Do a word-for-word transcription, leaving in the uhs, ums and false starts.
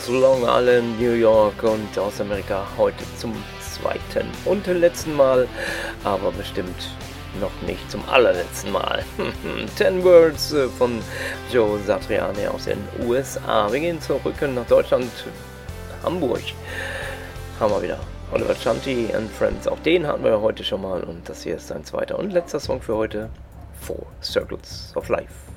aus Long Island, New York und aus Amerika heute zum zweiten und letzten Mal, aber bestimmt noch nicht zum allerletzten Mal. Ten Words von Joe Satriani aus den U S A. Wir gehen zurück nach Deutschland, Hamburg. Haben wir wieder Oliver Chanty and Friends. Auch den hatten wir heute schon mal und das hier ist sein zweiter und letzter Song für heute. Four Circles of Life.